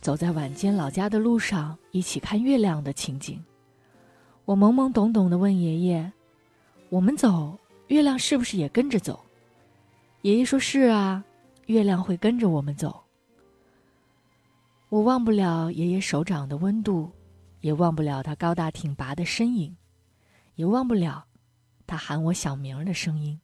走在晚间老家的路上，一起看月亮的情景。我懵懵懂懂地问爷爷：“我们走，月亮是不是也跟着走？”爷爷说：“是啊，月亮会跟着我们走。”我忘不了爷爷手掌的温度，也忘不了他高大挺拔的身影，也忘不了他喊我小名的声音。